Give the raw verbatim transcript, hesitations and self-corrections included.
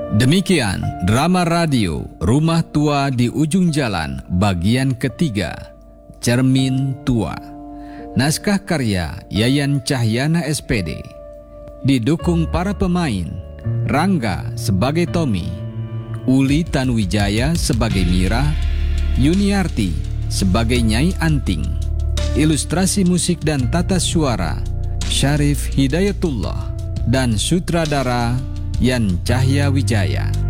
Demikian drama radio Rumah Tua di Ujung Jalan bagian ketiga, Cermin Tua. Naskah karya Yayan Cahyana S P D. Didukung para pemain: Rangga sebagai Tommy, Uli Tanuwijaya sebagai Mira, Yuniarti sebagai Nyai Anting. Ilustrasi musik dan tata suara Syarif Hidayatullah, dan sutradara Yan Cahya Wijaya.